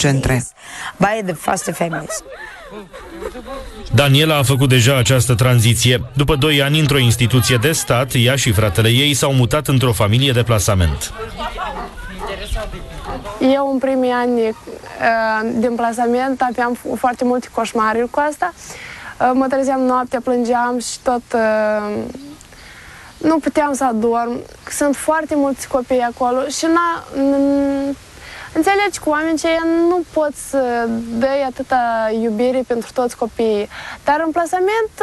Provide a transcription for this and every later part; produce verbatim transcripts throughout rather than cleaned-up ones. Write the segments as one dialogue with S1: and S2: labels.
S1: centre.
S2: Daniela a făcut deja această tranziție. După doi ani într-o instituție de stat, ea și fratele ei s-au mutat într-o familie de plasament.
S3: Eu în primii ani din plasament aveam foarte multe coșmaruri cu asta. Mă trezeam noaptea, plângeam și tot nu puteam să adorm. Sunt foarte mulți copii acolo și înțelegi că oamenii aceia nu pot să dai atâta iubire pentru toți copiii. Dar în plasament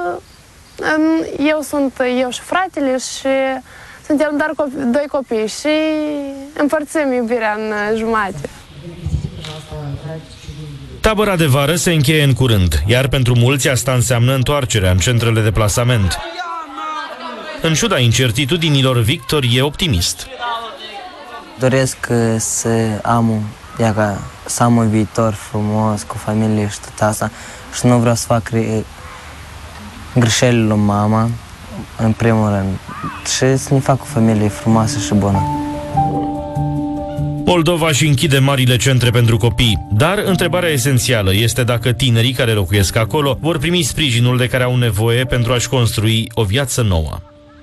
S3: eu sunt eu și fratele și suntem doar copii, doi copii și împărțim iubirea în jumate.
S2: Tabăra de vară se încheie în curând, iar pentru mulți asta înseamnă întoarcerea în centrele de plasament. În ciuda incertitudinilor, Victor e optimist.
S4: Doresc să am, să am un viitor frumos cu familie și tot asta și nu vreau să fac greșelile lui mama, în primul rând, și să ne fac o familie frumoasă și bună.
S2: Moldova își închide marile centre pentru copii, dar întrebarea esențială este dacă tinerii care locuiesc acolo vor primi sprijinul de care au nevoie pentru a-și construi o viață nouă.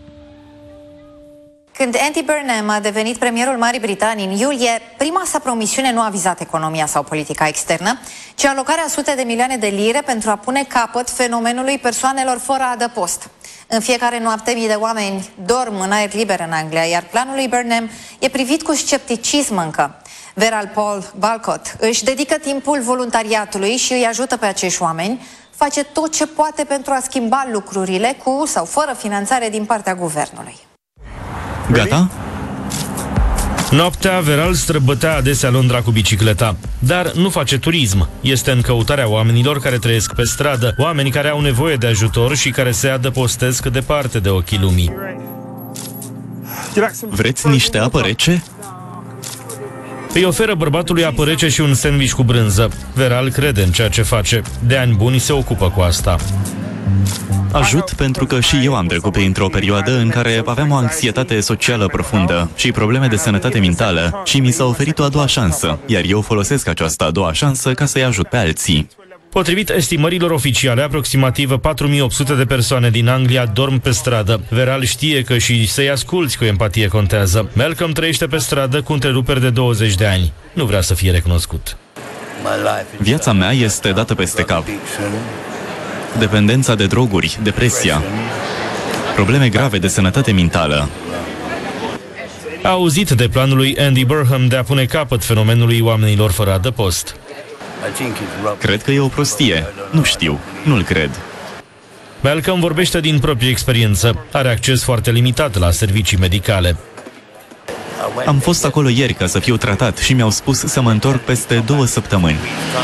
S5: Când Andy Burnham a devenit premierul Marii Britanii în iulie, prima sa promisiune nu a vizat economia sau politica externă, ci alocarea sute de milioane de lire pentru a pune capăt fenomenului persoanelor fără adăpost. În fiecare noapte mii de oameni dorm în aer liber în Anglia, iar planul lui Burnham e privit cu scepticism încă. Veral Paul Balcott își dedică timpul voluntariatului și îi ajută pe acești oameni, face tot ce poate pentru a schimba lucrurile cu sau fără finanțare din partea guvernului.
S6: Gata?
S2: Noaptea, Veral străbătea adesea Londra cu bicicleta, dar nu face turism. Este în căutarea oamenilor care trăiesc pe stradă, oameni care au nevoie de ajutor și care se adăpostesc departe de ochii lumii.
S6: Vreți niște apă rece?
S2: Îi oferă bărbatului apă rece și un sandwich cu brânză. Veral crede în ceea ce face. De ani buni se ocupă cu asta.
S6: Ajut pentru că și eu am trecut printr-o perioadă în care aveam o anxietate socială profundă și probleme de sănătate mentală și mi s-a oferit o a doua șansă, iar eu folosesc această a doua șansă ca să-i ajut pe alții.
S2: Potrivit estimărilor oficiale, aproximativ patru mii opt sute de persoane din Anglia dorm pe stradă. Veral știe că și să-i asculți cu empatie contează. Malcolm trăiește pe stradă cu întreruperi de douăzeci de ani. Nu vrea să fie recunoscut.
S6: Viața mea este dată peste cap. Dependența de droguri, depresia, probleme grave de sănătate mentală.
S2: A auzit de planul lui Andy Burnham de a pune capăt fenomenului oamenilor fără adăpost.
S6: Cred că e o prostie. Nu știu. Nu-l cred.
S2: Malcolm vorbește din proprie experiență. Are acces foarte limitat la servicii medicale.
S6: Am fost acolo ieri ca să fiu tratat și mi-au spus să mă întorc peste două săptămâni.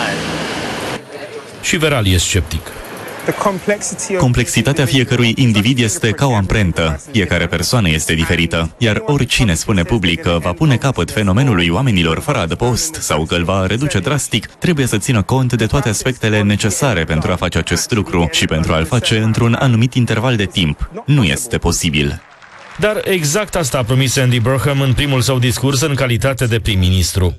S2: Și Veral e sceptic.
S6: Complexitatea fiecărui individ este ca o amprentă. Fiecare persoană este diferită, iar oricine spune public că va pune capăt fenomenului oamenilor fără adăpost sau că îl va reduce drastic, trebuie să țină cont de toate aspectele necesare pentru a face acest lucru și pentru a-l face într-un anumit interval de timp. Nu este posibil.
S2: Dar exact asta a promis Andy Burnham în primul său discurs în calitate de prim-ministru.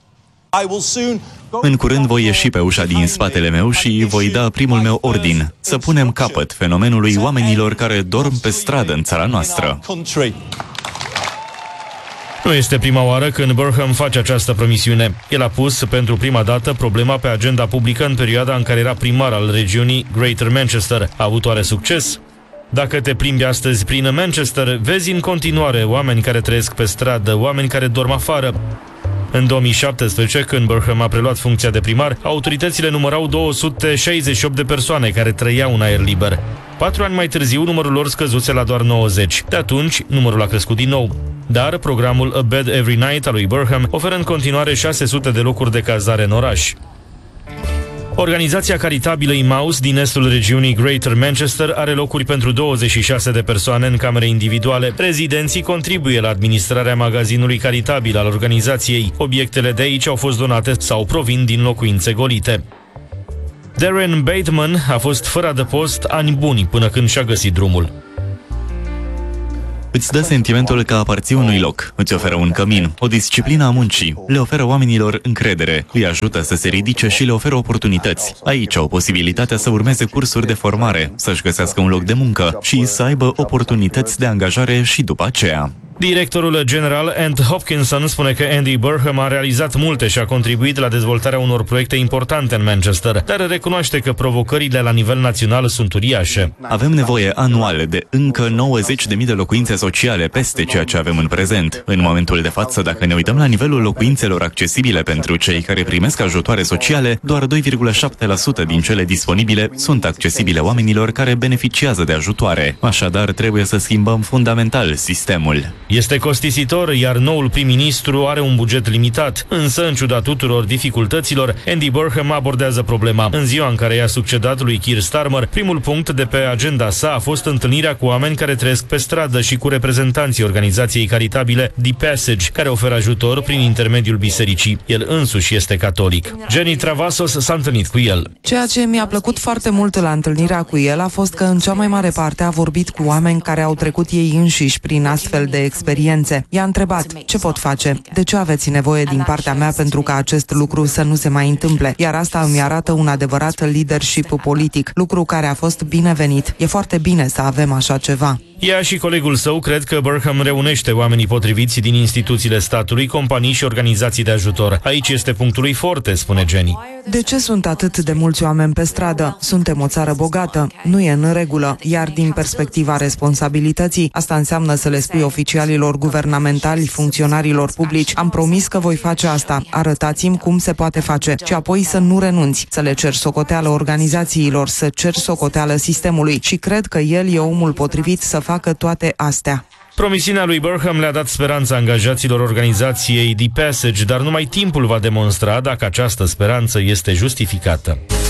S6: În curând voi ieși pe ușa din spatele meu și voi da primul meu ordin, să punem capăt fenomenului oamenilor care dorm pe stradă în țara noastră.
S2: Nu este prima oară când Burnham face această promisiune. El a pus pentru prima dată problema pe agenda publică în perioada în care era primar al regiunii Greater Manchester. A avut oare succes? Dacă te plimbi astăzi prin Manchester, vezi în continuare oameni care trăiesc pe stradă, oameni care dorm afară. În două mii șaptesprezece, când Burnham a preluat funcția de primar, autoritățile numărau două sute șaizeci și opt de persoane care trăiau în aer liber. Patru ani mai târziu, numărul lor scăzuse la doar nouăzeci. De atunci, numărul a crescut din nou. Dar programul A Bed Every Night al lui Burnham oferă în continuare șase sute de locuri de cazare în oraș. Organizația caritabilă Emmaus din estul regiunii Greater Manchester are locuri pentru douăzeci și șase de persoane în camere individuale. Rezidenții contribuie la administrarea magazinului caritabil al organizației. Obiectele de aici au fost donate sau provin din locuințe golite. Darren Bateman a fost fără adăpost ani buni până când și-a găsit drumul.
S6: Îți dă sentimentul că aparții unui loc, îți oferă un cămin, o disciplină a muncii, le oferă oamenilor încredere, îi ajută să se ridice și le oferă oportunități. Aici au posibilitatea să urmeze cursuri de formare, să-și găsească un loc de muncă și să aibă oportunități de angajare și după aceea.
S2: Directorul general Ant Hopkinson spune că Andy Burnham a realizat multe și a contribuit la dezvoltarea unor proiecte importante în Manchester, dar recunoaște că provocările la nivel național sunt uriașe.
S6: Avem nevoie anual de încă nouăzeci de mii de locuințe sociale peste ceea ce avem în prezent. În momentul de față, dacă ne uităm la nivelul locuințelor accesibile pentru cei care primesc ajutoare sociale, doar doi virgulă șapte la sută din cele disponibile sunt accesibile oamenilor care beneficiază de ajutoare. Așadar, trebuie să schimbăm fundamental sistemul.
S2: Este costisitor, iar noul prim-ministru are un buget limitat. Însă, în ciuda tuturor dificultăților, Andy Burnham abordează problema. În ziua în care i-a succedat lui Keir Starmer, primul punct de pe agenda sa a fost întâlnirea cu oameni care trăiesc pe stradă și cu reprezentanții organizației caritabile The Passage, care oferă ajutor prin intermediul bisericii. El însuși este catolic. Jenny Travasos s-a întâlnit cu el.
S1: Ceea ce mi-a plăcut foarte mult la întâlnirea cu el a fost că în cea mai mare parte a vorbit cu oameni care au trecut ei înșiși prin astfel de experiențe. I-a întrebat, ce pot face? De ce aveți nevoie din partea mea pentru ca acest lucru să nu se mai întâmple? Iar asta îmi arată un adevărat leadership politic, lucru care a fost binevenit. E foarte bine să avem așa ceva.
S2: Ea și colegul său cred că Burnham reunește oamenii potriviți din instituțiile statului, companii și organizații de ajutor. Aici este punctul lui forte, spune Jenny.
S1: De ce sunt atât de mulți oameni pe stradă? Suntem o țară bogată. Nu e în regulă. Iar din perspectiva responsabilității, asta înseamnă să le spui oficialilor guvernamentali, funcționarilor publici, am promis că voi face asta. Arătați-mi cum se poate face. Și apoi să nu renunți, să le cer socoteală organizațiilor, să cer socoteală sistemului. Și cred că el e omul potrivit să facă toate astea.
S2: Promisiunea lui Burnham le-a dat speranța angajaților organizației The Passage, dar numai timpul va demonstra dacă această speranță este justificată.